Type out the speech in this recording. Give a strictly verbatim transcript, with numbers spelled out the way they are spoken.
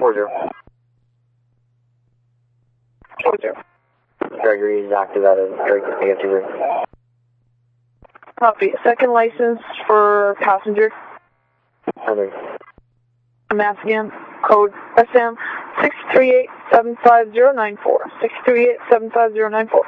four zero. four zero. Gregory is active out of Drake, negative two three. Copy. Second license for passenger. Henry. Mass again. Code S M six three eight seven five zero nine four. six three eight seven five zero nine four.